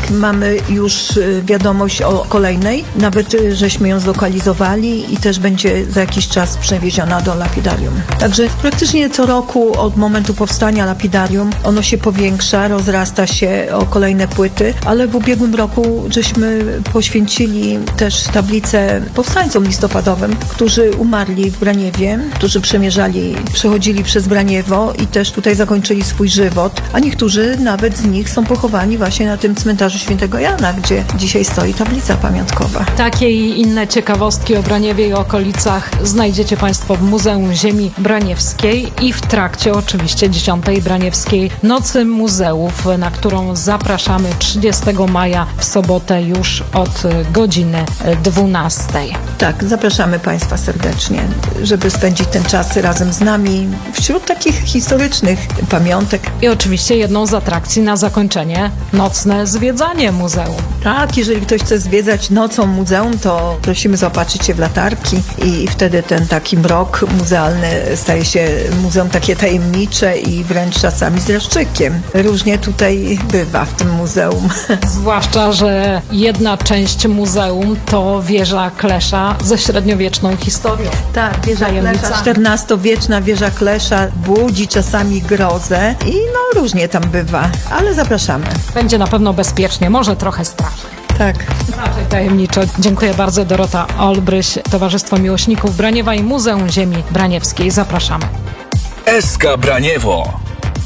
Tak, mamy już wiadomość o kolejnej. Nawet żeśmy ją zlokalizowali i też będzie za jakiś czas przewieziona do lapidarium. Także praktycznie co roku od momentu powstania lapidarium ono się powiększa, rozrasta się o kolejne płyty, ale w ubiegłym roku żeśmy poświęcili też tablicę powstańcom listopadowym, którzy umarli w Braniewie, którzy przechodzili przez Braniewo i też tutaj zakończyli swój żywot, a niektórzy nawet z nich są pochowani właśnie na tym cmentarzu Świętego Jana, gdzie dzisiaj stoi tablica pamiątkowa. Takie i inne ciekawostki o Braniewie i okolicach znajdziecie Państwo w Muzeum Ziemi Braniewskiej i w trakcie oczywiście 10. Braniewskiej Nocy Muzeów, na którą zapraszamy 30 maja w sobotę już od godziny 12. Tak, zapraszamy Państwa serdecznie, żeby spędzić ten czas razem z nami wśród takich historycznych pamiątek. I oczywiście jedną z atrakcji na zakończenie nocne zwiedzanie muzeum. Tak, jeżeli ktoś chce zwiedzać nocą muzeum, to prosimy zaopatrzyć się w latarki i wtedy ten taki mrok muzealny staje się muzeum takie tajemnicze i wręcz czasami z dreszczykiem. Różnie tutaj bywa w tym muzeum. Zwłaszcza, że jedna część muzeum to wieża Klesza ze średniowieczną historią. Tak, wieża Klesza, XIV-wieczna wieża Klesza budzi czasami grozę i no różnie tam bywa, ale zapraszamy. Będzie na pewno bezpiecznie, może trochę strasznie. Tak. Raczej tajemniczo. Dziękuję bardzo. Dorota Olbryś, Towarzystwo Miłośników Braniewa i Muzeum Ziemi Braniewskiej. Zapraszamy. SK Braniewo.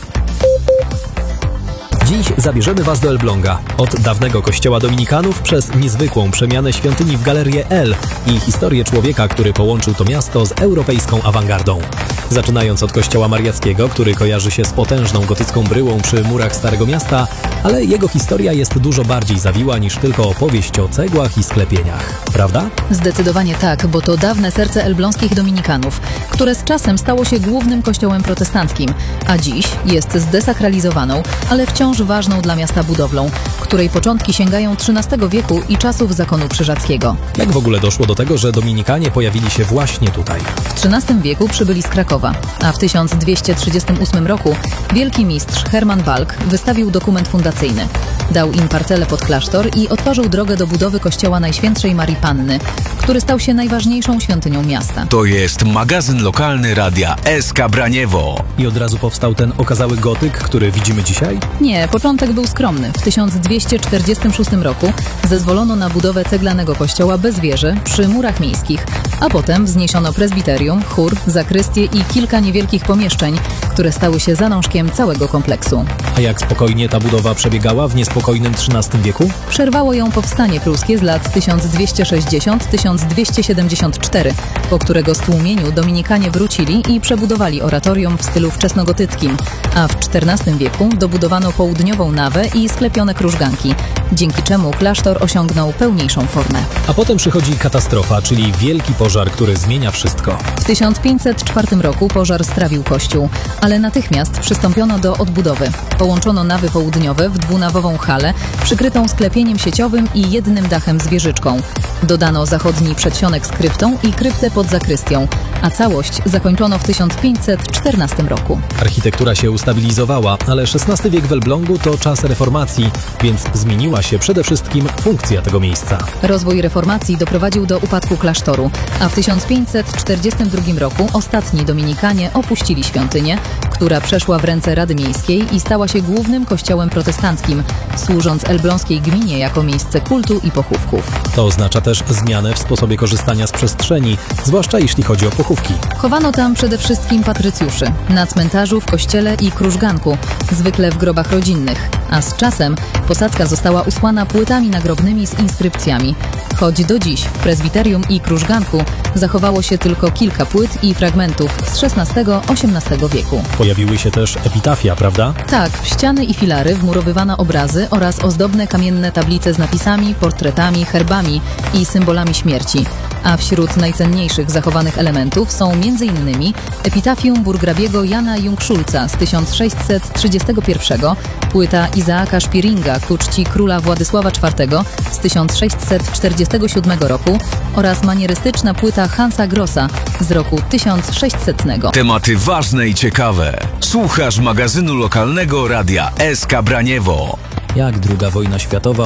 Dziś zabierzemy Was do Elbląga. Od dawnego kościoła dominikanów przez niezwykłą przemianę świątyni w Galerię L i historię człowieka, który połączył to miasto z europejską awangardą. Zaczynając od kościoła mariackiego, który kojarzy się z potężną gotycką bryłą przy murach Starego Miasta, ale jego historia jest dużo bardziej zawiła niż tylko opowieść o cegłach i sklepieniach. Prawda? Zdecydowanie tak, bo to dawne serce elbląskich dominikanów, które z czasem stało się głównym kościołem protestanckim, a dziś jest zdesakralizowaną, ale wciąż ważną dla miasta budowlą, której początki sięgają XIII wieku i czasów zakonu krzyżackiego. Jak w ogóle doszło do tego, że dominikanie pojawili się właśnie tutaj? W XIII wieku przybyli z Krakowa, a w 1238 roku wielki mistrz Herman Balk wystawił dokument fundacyjny. Dał im parcelę pod klasztor i otworzył drogę do budowy kościoła Najświętszej Marii Panny, który stał się najważniejszą świątynią miasta. To jest magazyn lokalny radia SK Braniewo. I od razu powstał ten okazały gotyk, który widzimy dzisiaj? Nie, początek był skromny. W 1246 roku zezwolono na budowę ceglanego kościoła bez wieży przy murach miejskich, a potem wzniesiono prezbiterium, chór, zakrystię i kilka niewielkich pomieszczeń, które stały się zanążkiem całego kompleksu. A jak spokojnie ta budowa przebiegała w niespokojnym XIII wieku? Przerwało ją powstanie pruskie z lat 1260-1274, po którego stłumieniu dominikanie wrócili i przebudowali oratorium w stylu wczesnogotyckim, a w XIV wieku dobudowano południową nawę i sklepione krużganki, dzięki czemu klasztor osiągnął pełniejszą formę. A potem przychodzi katastrofa, czyli wielki pożar, który zmienia wszystko. W 1504 roku pożar strawił kościół, ale natychmiast przystąpiono do odbudowy. Połączono nawy południowe w dwunawową halę, przykrytą sklepieniem sieciowym i jednym dachem z wieżyczką. Dodano zachodni przedsionek z kryptą i kryptę pod zakrystią, a całość zakończono w 1514 roku. Architektura się ustabilizowała, ale XVI wiek w Elblągu to czas reformacji, więc zmieniła się przede wszystkim funkcja tego miejsca. Rozwój reformacji doprowadził do upadku klasztoru, a w 1542 roku ostatni dominikanie opuścili świątynię, która przeszła w ręce Rady Miejskiej i stała się głównym kościołem protestanckim, służąc elbląskiej gminie jako miejsce kultu i pochówków. To oznacza też zmianę w sposobie korzystania z przestrzeni, zwłaszcza jeśli chodzi o pochówki. Chowano tam przede wszystkim patrycjuszy, na cmentarzu, w kościele i krużganku, zwykle w grobach rodzinnych, a z czasem posadzka została usłana płytami nagrobnymi z inskrypcjami. Choć do dziś w prezbiterium i krużganku zachowało się tylko kilka płyt i fragmentów z XVI-XVIII wieku. Pojawiły się też epitafia, prawda? Tak, w ściany i filary wmurowywano obrazy oraz ozdobne kamienne tablice z napisami, portretami, herbami i symbolami śmierci. A wśród najcenniejszych zachowanych elementów są m.in. epitafium burgrabiego Jana Jungszulca z 1631, płyta Izaaka Szpiringa ku czci króla Władysława IV z 1647 roku oraz manierystyczna płyta Hansa Grossa z roku 1600. Tematy ważne i ciekawe. Słuchasz magazynu lokalnego radia SK Braniewo. Jak II wojna światowa